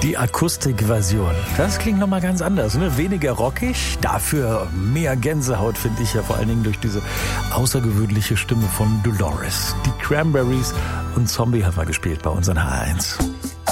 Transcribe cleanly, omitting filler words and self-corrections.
Die Akustikversion. Das klingt nochmal ganz anders, ne? Weniger rockig, dafür mehr Gänsehaut, finde ich ja, vor allen Dingen durch diese außergewöhnliche Stimme von Dolores. Die Cranberries und Zombie haben wir gespielt bei unseren HR1.